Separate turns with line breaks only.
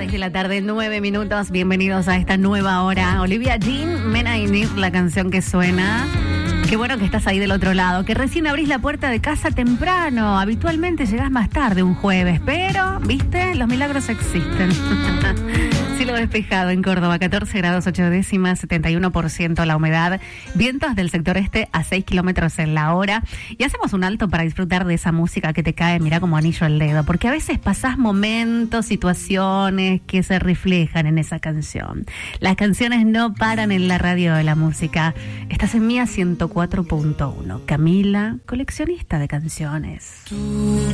6 de la tarde, 9 minutos. Bienvenidos a esta nueva hora. Olivia Dean, Men I Need, la canción que suena. Qué bueno que estás ahí del otro lado, que recién abrís la puerta de casa temprano. Habitualmente llegás más tarde un jueves, pero, ¿viste? Los milagros existen. Cielo despejado en Córdoba, 14 grados 8 décimas, 71% la humedad. Vientos del sector este a 6 kilómetros en la hora. Y hacemos un alto para disfrutar de esa música que te cae, mira, como anillo al dedo. Porque a veces pasás momentos, situaciones que se reflejan en esa canción. Las canciones no paran en la radio de la música. Estás en Mía 104.1. Camila, coleccionista de canciones.